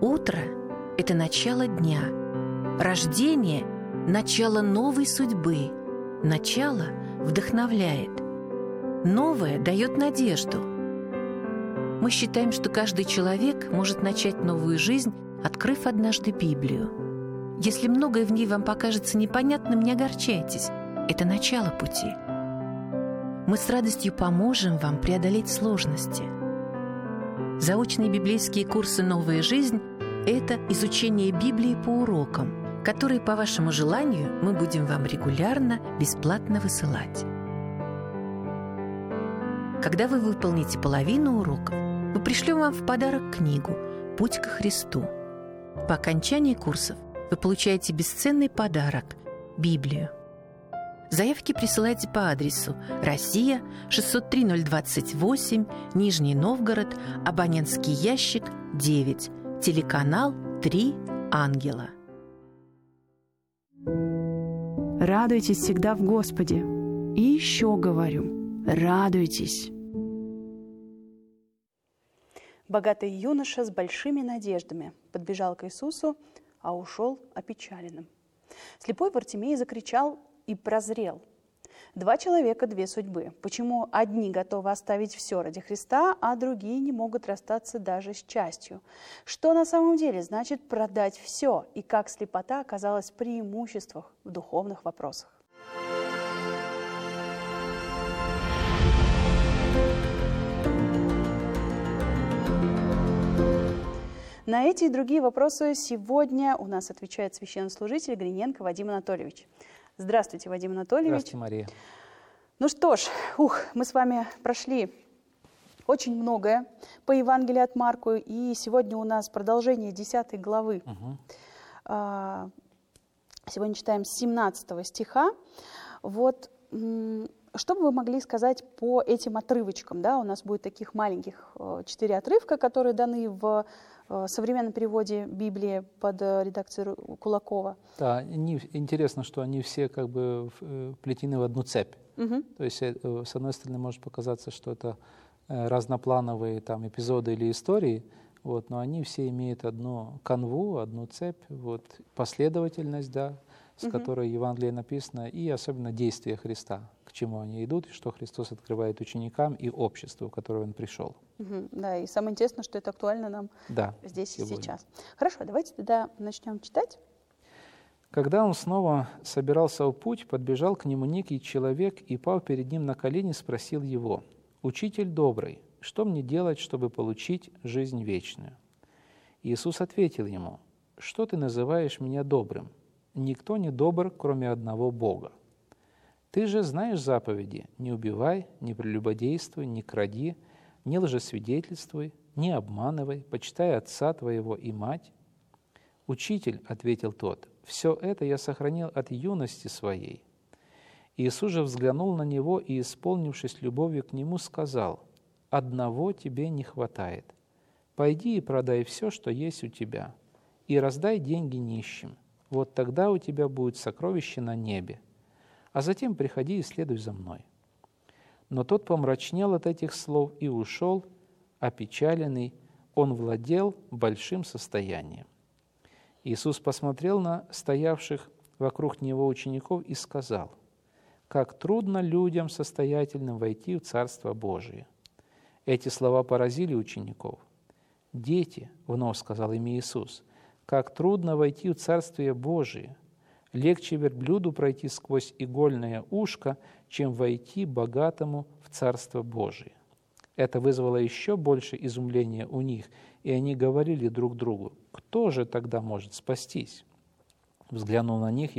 Утро – это начало дня. Рождение – начало новой судьбы. Начало вдохновляет. Новое дает надежду. Мы считаем, что каждый человек может начать новую жизнь, открыв однажды Библию. Если многое в ней вам покажется непонятным, не огорчайтесь. Это начало пути. Мы с радостью поможем вам преодолеть сложности. Заочные библейские курсы «Новая жизнь» – это изучение Библии по урокам, которые, по вашему желанию, мы будем вам регулярно, бесплатно высылать. Когда вы выполните половину уроков, мы пришлем вам в подарок книгу «Путь ко Христу». По окончании курсов вы получаете бесценный подарок – Библию. Заявки присылайте по адресу: Россия, 603-028, Нижний Новгород, абонентский ящик 9, телеканал 3 Ангела. Радуйтесь всегда в Господе. И еще говорю, радуйтесь. Богатый юноша с большими надеждами подбежал к Иисусу, а ушел опечаленным. Слепой Вартимей закричал и прозрел. 2 человека, 2 судьбы. Почему одни готовы оставить все ради Христа, а другие не могут расстаться даже с частью? Что на самом деле значит продать все, и как слепота оказалась в преимуществах в духовных вопросах? На эти и другие вопросы сегодня у нас отвечает священнослужитель Гриненко Вадим Анатольевич. Здравствуйте, Вадим Анатольевич. Здравствуйте, Мария. Ну что ж, мы с вами прошли очень многое по Евангелию от Марка, и сегодня у нас продолжение 10 главы. Сегодня читаем с 17 стиха. Вот, что бы вы могли сказать по этим отрывочкам? Да? У нас будет таких маленьких 4 отрывка, которые даны в современном переводе Библии под редакцией Кулакова. Да, интересно, что они все как бы вплетены в одну цепь. То есть, с одной стороны, может показаться, что это разноплановые там эпизоды или истории, вот, но они все имеют одну канву, одну цепь, вот, последовательность, да, с которой Евангелие написано, и особенно действия Христа, к чему они идут, и что Христос открывает ученикам и обществу, в которое Он пришел. Да, и самое интересное, что это актуально нам здесь и сейчас. Хорошо, давайте тогда начнем читать. Когда он снова собирался в путь, подбежал к нему некий человек и, пав перед ним на колени, спросил его: «Учитель добрый, что мне делать, чтобы получить жизнь вечную?» Иисус ответил ему: «Что ты называешь меня добрым? Никто не добр, кроме одного Бога. Ты же знаешь заповеди: не убивай, не прелюбодействуй, не кради, не лжесвидетельствуй, не обманывай, почитай отца твоего и мать». «Учитель», — ответил тот, — «все это я сохранил от юности своей». Иисус же взглянул на него и, исполнившись любовью к нему, сказал: «Одного тебе не хватает. Пойди и продай все, что есть у тебя, и раздай деньги нищим. Вот тогда у тебя будет сокровище на небе. А затем приходи и следуй за мной». Но тот помрачнел от этих слов и ушел, опечаленный, он владел большим состоянием. Иисус посмотрел на стоявших вокруг Него учеников и сказал: «Как трудно людям состоятельным войти в Царство Божие». Эти слова поразили учеников. «Дети», — вновь сказал им Иисус, — «как трудно войти в Царствие Божие. Легче верблюду пройти сквозь игольное ушко, чем войти богатому в Царство Божие». Это вызвало еще больше изумления у них, и они говорили друг другу: «Кто же тогда может спастись?» Взглянув на них,